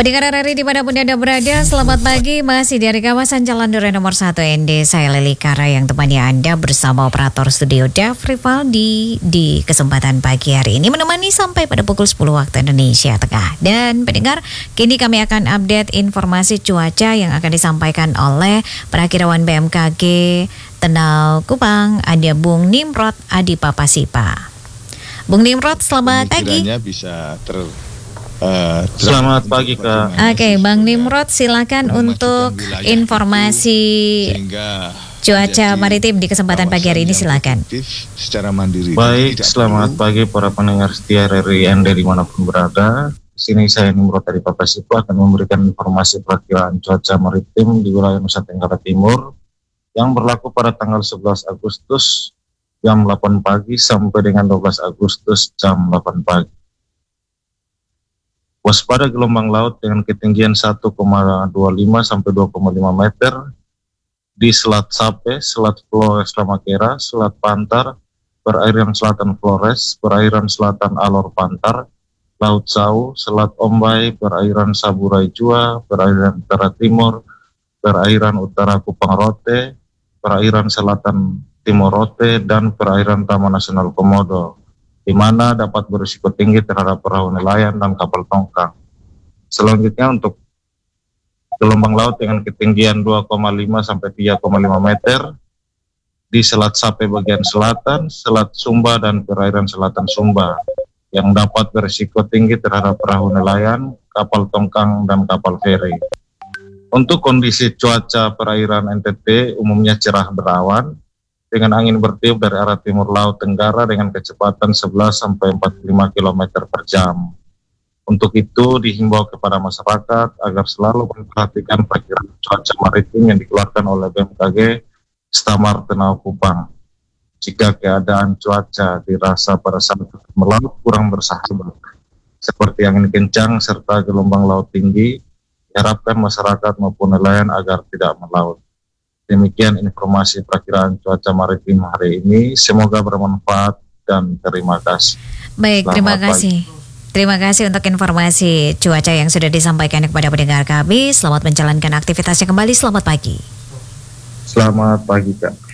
Pendengar RRI dimanapun Anda berada, selamat pagi. Masih dari kawasan Jalan Duren nomor 1 ND, saya Leli Kara yang temani Anda bersama operator studio Dev Rivaldi di kesempatan pagi hari ini, menemani sampai pada pukul 10 waktu Indonesia Tengah. Dan pendengar, kini kami akan update informasi cuaca yang akan disampaikan oleh Perakirawan BMKG Tenau Kupang, ada Bung Nimrod Adi Papasipa. Bung Nimrod, selamat pagi. Bisa selamat pagi Kak. Oke, Bang Nimrod, silakan untuk informasi cuaca maritim di kesempatan pagi hari ini, silakan. Secara mandiri. Baik, selamat pagi para pendengar setia RRI Anda dimanapun berada. Di sini saya Nimrod dari Papasipa akan memberikan informasi perakiraan cuaca maritim di wilayah Nusa Tenggara Timur yang berlaku pada tanggal 11 Agustus jam 8 pagi sampai dengan 12 Agustus jam 8 pagi. Waspada gelombang laut dengan ketinggian 1,25 sampai 2,5 meter di Selat Sape, Selat Flores Lamakera, Selat Pantar, perairan selatan Flores, perairan selatan Alor Pantar, Laut Sau, Selat Ombai, perairan Saburai Jua, perairan utara timur, perairan utara Kupang Rote, perairan selatan Timur Rote, dan perairan Taman Nasional Komodo, di mana dapat berisiko tinggi terhadap perahu nelayan dan kapal tongkang. Selanjutnya untuk gelombang laut dengan ketinggian 2,5 sampai 3,5 meter di Selat Sape bagian selatan, Selat Sumba, dan perairan selatan Sumba yang dapat berisiko tinggi terhadap perahu nelayan, kapal tongkang, dan kapal feri. Untuk kondisi cuaca perairan NTT umumnya cerah berawan, dengan angin bertiup dari arah timur laut tenggara dengan kecepatan 11 sampai 45 km per jam. Untuk itu dihimbau kepada masyarakat agar selalu memperhatikan perkiraan cuaca maritim yang dikeluarkan oleh BMKG Stamar Tenau Kupang. Jika keadaan cuaca dirasa pada saat melaut kurang bersahabat, seperti angin kencang serta gelombang laut tinggi, diharapkan masyarakat maupun nelayan agar tidak melaut. Demikian informasi perakiraan cuaca maritim hari ini. Semoga bermanfaat dan terima kasih. Baik, terima kasih. Terima kasih untuk informasi cuaca yang sudah disampaikan kepada pendengar kami. Selamat menjalankan aktivitasnya kembali. Selamat pagi. Selamat pagi, Kak.